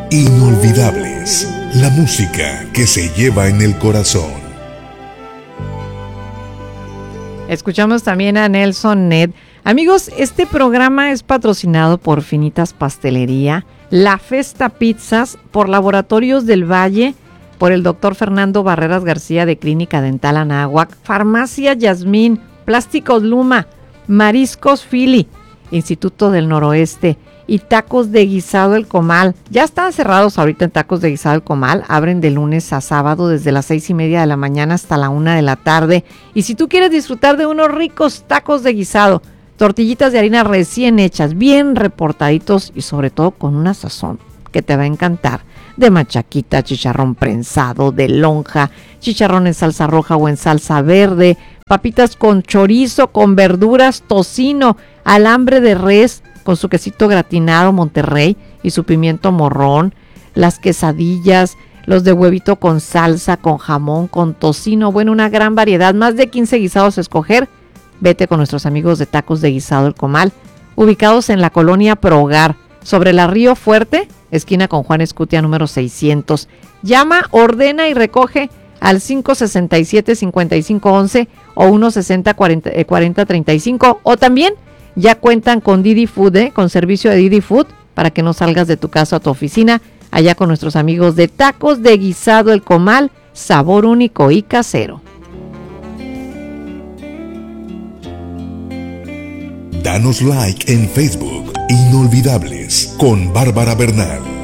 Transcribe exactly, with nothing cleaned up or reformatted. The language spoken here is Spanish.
Inolvidables, la música que se lleva en el corazón. Escuchamos también a Nelson Ned. Amigos, este programa es patrocinado por Finitas Pastelería, La Festa Pizzas, por Laboratorios del Valle, por el doctor Fernando Barreras García de Clínica Dental Anáhuac, Farmacia Yasmín, Plásticos Luma, Mariscos Fili, Instituto del Noroeste y Tacos de Guisado El Comal. Ya están cerrados ahorita en Tacos de Guisado El Comal, abren de lunes a sábado desde las seis y media de la mañana hasta la una de la tarde. Y si tú quieres disfrutar de unos ricos tacos de guisado, tortillitas de harina recién hechas, bien reportaditos y sobre todo con una sazón que te va a encantar, de machaquita, chicharrón prensado, de lonja, chicharrón en salsa roja o en salsa verde, papitas con chorizo, con verduras, tocino, alambre de res con su quesito gratinado Monterrey y su pimiento morrón, las quesadillas, los de huevito con salsa, con jamón, con tocino, bueno, una gran variedad, más de quince guisados a escoger. Vete con nuestros amigos de Tacos de Guisado El Comal, ubicados en la colonia Prohogar, sobre la Río Fuerte, esquina con Juan Escutia número seiscientos. Llama, ordena y recoge al cinco sesenta y siete, cincuenta y cinco once o uno sesenta, cuarenta, treinta y cinco, o también ya cuentan con Didi Food, ¿eh? Con servicio de Didi Food, para que no salgas de tu casa a tu oficina, allá con nuestros amigos de Tacos de Guisado El Comal, sabor único y casero. Danos like en Facebook, Inolvidables, con Bárbara Bernal.